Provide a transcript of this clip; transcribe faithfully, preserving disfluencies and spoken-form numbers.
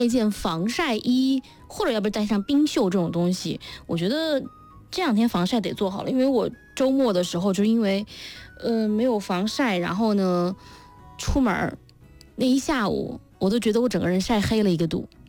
一件防晒衣，或者要不带上冰袖这种东西。我觉得这两天防晒得做好了，因为我周末的时候就因为呃没有防晒，然后呢出门那一下午我都觉得我整个人晒黑了一个度。